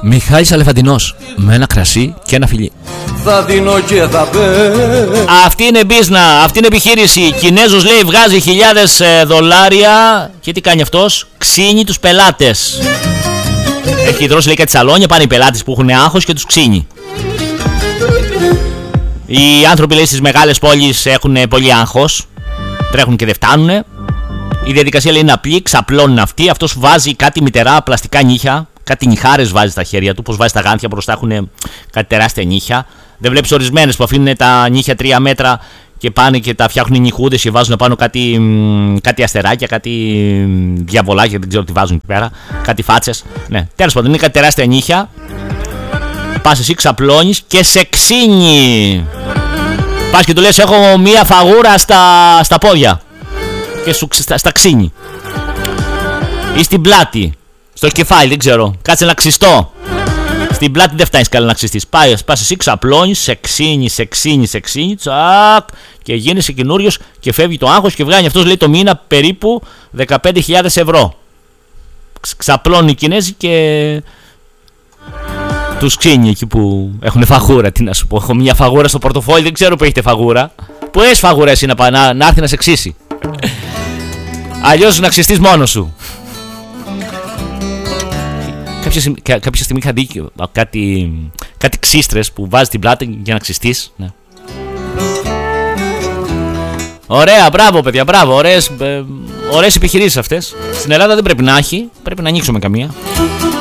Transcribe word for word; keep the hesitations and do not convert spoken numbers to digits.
Μιχάλης Αλεφαντινός, με ένα κρασί και ένα φιλί. Θα δίνω και θα πέ. Αυτή είναι business, αυτή είναι επιχείρηση. Κινέζος λέει βγάζει χιλιάδες ε, δολάρια. Και τι κάνει αυτός? Ξύνει τους πελάτες. Έχει δρώσει λέει κάτι σαλόνια, πάνε οι πελάτες που έχουν άγχος και τους ξύνει. Οι άνθρωποι λέει στις μεγάλες πόλεις έχουν πολύ άγχος. Τρέχουν και δεν φτάνουν. Η διαδικασία λέει είναι απλή, ξαπλώνουν αυτοί. Αυτός βάζει κάτι μητερά πλαστικά νύχια. Κάτι νυχάρες βάζει στα χέρια του. Πως βάζει τα γάντια μπροστά έχουν κάτι τεράστια νύχια. Δεν βλέπεις ορισμένες που αφήνουν τα νύχια τρία μέτρα και πάνε και τα φτιάχνουν νυχούδες και βάζουν πάνω κάτι, κάτι αστεράκια, κάτι διαβολάκια, δεν ξέρω τι βάζουν εκεί πέρα. Κάτι φάτσες. Ναι, τέλος πάντων είναι κάτι τεράστια νύχια. Πας εσύ, ξαπλώνεις και σε ξύνει. Πας και του λες έχω μία φαγούρα στα, στα πόδια. Και σου στα, στα ξύνει. Ή στην πλάτη. Στο κεφάλι, δεν ξέρω. Κάτσε να ξυστώ. Στην πλάτη δεν φτάνεις καλά να ξυστείς. Πας, πας εσύ, ξαπλώνεις, σε ξύνει, σε ξύνει, σε ξύνει. Τσακ. Και γίνεσαι καινούριος και φεύγει το άγχος και βγαίνει αυτός λέει το μήνα περίπου δεκαπέντε χιλιάδες ευρώ. Ξαπλώνουν οι Κινέζοι και τους ξύνει εκεί που έχουν φαγούρα. Τι να σου πω, έχω μια φαγούρα στο πορτοφόλι, δεν ξέρω που έχετε φαγούρα. Που έχεις φαγούρα εσύ να, να, να έρθει να σε ξύσει. Αλλιώς να ξυστείς μόνος σου. Κάποια στιγμή, κάποια στιγμή είχα δει κάτι, κάτι ξύστρες που βάζεις την πλάτη για να ξυστείς. Ναι. Ωραία, μπράβο παιδιά, μπράβο. Ωραίες, ε, ωραίες επιχειρήσεις αυτές. Στην Ελλάδα δεν πρέπει να έχει, πρέπει να ανοίξουμε καμία.